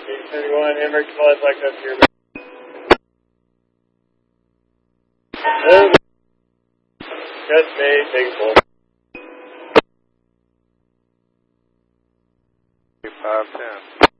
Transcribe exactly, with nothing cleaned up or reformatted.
eight thirty-one, Emmerich, flight like up here. Oh, that's me, take full. five ten.